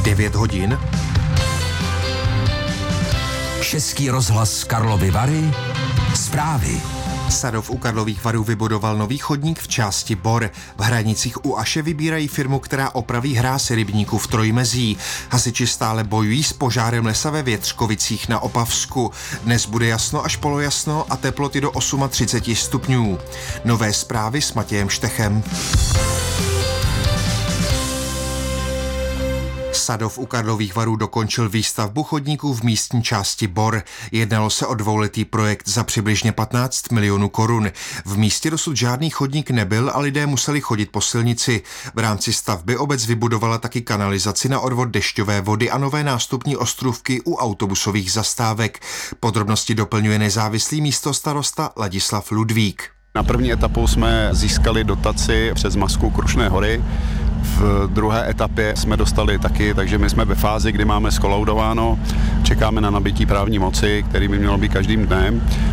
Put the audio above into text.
9 hodin. Český rozhlas Karlovy Vary. Zprávy. Sadov u Karlových Varů vybudoval nový chodník v části Bor. V Hranicích u Aše vybírají firmu, která opraví hrásy rybníků v Trojmezí. Hasiči stále bojují s požárem lesa ve Větřkovicích na Opavsku. Dnes bude jasno až polojasno a teploty do 38 stupňů. Nové zprávy s Matějem Štechem. Sadov u Karlových Varů dokončil výstavbu chodníků v místní části Bor. Jednalo se o dvouletý projekt za přibližně 15 milionů korun. V místě dosud žádný chodník nebyl a lidé museli chodit po silnici. V rámci stavby obec vybudovala taky kanalizaci na odvod dešťové vody a nové nástupní ostrůvky u autobusových zastávek. Podrobnosti doplňuje nezávislý místostarosta Ladislav Ludvík. Na první etapu jsme získali dotaci přes masku Krušné hory. V druhé etapě jsme dostali taky, takže my jsme ve fázi, kdy máme skolaudováno, čekáme na nabití právní moci, který by mělo být každým dnem.